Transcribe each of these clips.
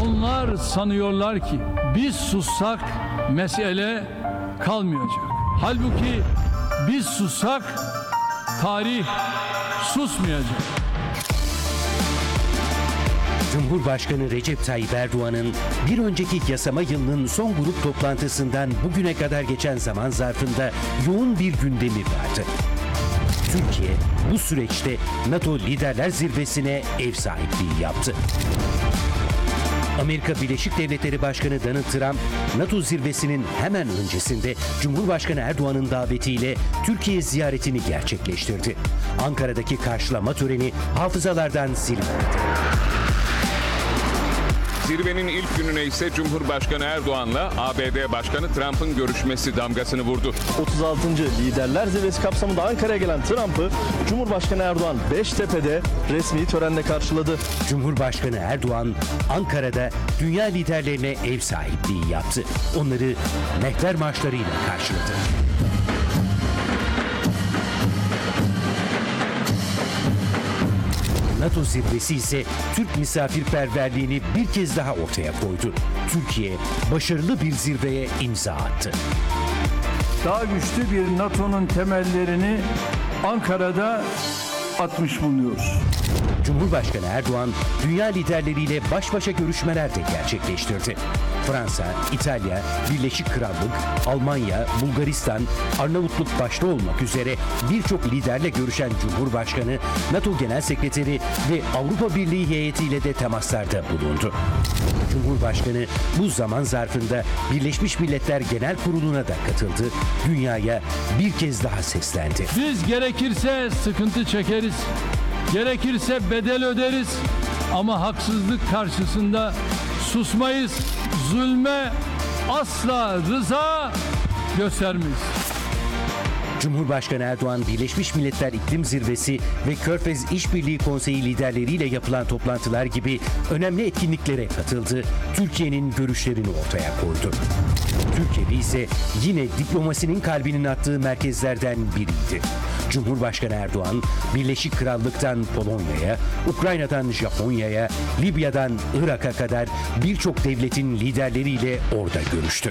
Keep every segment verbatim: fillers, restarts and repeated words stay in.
Onlar sanıyorlar ki biz sussak mesele kalmayacak. Halbuki biz sussak tarih susmayacak. Cumhurbaşkanı Recep Tayyip Erdoğan'ın bir önceki yasama yılının son grup toplantısından bugüne kadar geçen zaman zarfında yoğun bir gündemi vardı. Türkiye bu süreçte NATO Liderler Zirvesi'ne ev sahipliği yaptı. Amerika Birleşik Devletleri Başkanı Donald Trump, NATO zirvesinin hemen öncesinde Cumhurbaşkanı Erdoğan'ın davetiyle Türkiye ziyaretini gerçekleştirdi. Ankara'daki karşılama töreni hafızalardan silinmedi. Zirvenin ilk gününe ise Cumhurbaşkanı Erdoğan'la A B D Başkanı Trump'ın görüşmesi damgasını vurdu. otuz altıncı Liderler Zirvesi kapsamında Ankara'ya gelen Trump'ı Cumhurbaşkanı Erdoğan Beştepe'de resmi törenle karşıladı. Cumhurbaşkanı Erdoğan Ankara'da dünya liderlerine ev sahipliği yaptı. Onları mehter marşlarıyla karşıladı. NATO zirvesi ise Türk misafirperverliğini bir kez daha ortaya koydu. Türkiye başarılı bir zirveye imza attı. Daha güçlü bir NATO'nun temellerini Ankara'da atmış bulunuyoruz. Cumhurbaşkanı Erdoğan dünya liderleriyle baş başa görüşmeler de gerçekleştirdi. Fransa, İtalya, Birleşik Krallık, Almanya, Bulgaristan, Arnavutluk başta olmak üzere birçok liderle görüşen Cumhurbaşkanı, NATO Genel Sekreteri ve Avrupa Birliği heyetiyle de temaslarda bulundu. Cumhurbaşkanı bu zaman zarfında Birleşmiş Milletler Genel Kurulu'na da katıldı. Dünyaya bir kez daha seslendi. Biz gerekirse sıkıntı çekeriz, gerekirse bedel öderiz ama haksızlık karşısında susmayız, zulme asla rıza göstermeyiz. Cumhurbaşkanı Erdoğan, Birleşmiş Milletler İklim Zirvesi ve Körfez İşbirliği Konseyi liderleriyle yapılan toplantılar gibi önemli etkinliklere katıldı. Türkiye'nin görüşlerini ortaya koydu. Türkiye'de ise yine diplomasinin kalbinin attığı merkezlerden biriydi. Cumhurbaşkanı Erdoğan, Birleşik Krallık'tan Polonya'ya, Ukrayna'dan Japonya'ya, Libya'dan Irak'a kadar birçok devletin liderleriyle orada görüştü.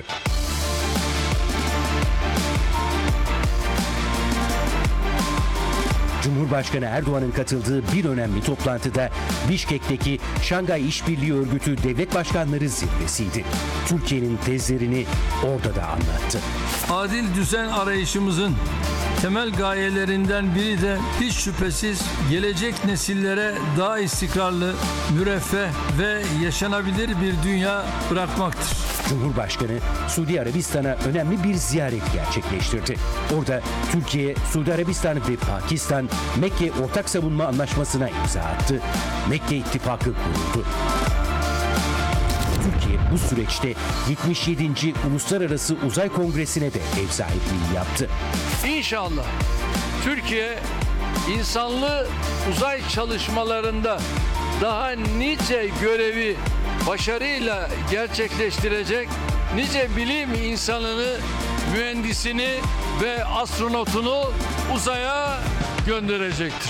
Cumhurbaşkanı Erdoğan'ın katıldığı bir önemli toplantıda Bişkek'teki Şangay İşbirliği Örgütü Devlet Başkanları Zirvesi'ydi. Türkiye'nin tezlerini orada da anlattı. Adil düzen arayışımızın temel gayelerinden biri de hiç şüphesiz gelecek nesillere daha istikrarlı, müreffeh ve yaşanabilir bir dünya bırakmaktır. Cumhurbaşkanı Suudi Arabistan'a önemli bir ziyaret gerçekleştirdi. Orada Türkiye, Suudi Arabistan ve Pakistan Mekke Ortak Savunma Anlaşması'na imza attı. Mekke İttifakı kuruldu. Türkiye bu süreçte yetmiş yedinci Uluslararası Uzay Kongresi'ne de ev sahipliği yaptı. İnşallah Türkiye insanlı uzay çalışmalarında daha nice görevi başarıyla gerçekleştirecek, nice bilim insanını, mühendisini ve astronotunu uzaya gönderecektir.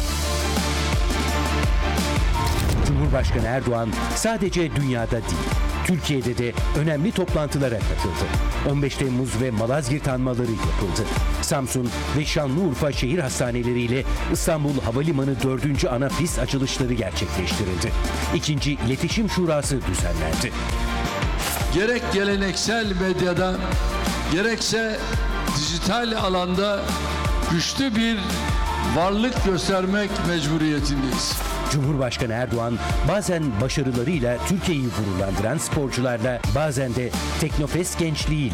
Cumhurbaşkanı Erdoğan sadece dünyada değil, Türkiye'de de önemli toplantılara katıldı. on beş Temmuz ve Malazgirt anmaları yapıldı. Samsun ve Şanlıurfa şehir hastaneleriyle İstanbul Havalimanı dördüncü ana pist açılışları gerçekleştirildi. İkinci İletişim Şurası düzenlendi. Gerek geleneksel medyada, gerekse dijital alanda güçlü bir varlık göstermek mecburiyetindeyiz. Cumhurbaşkanı Erdoğan bazen başarılarıyla Türkiye'yi gururlandıran sporcularla, bazen de Teknofest gençliğiyle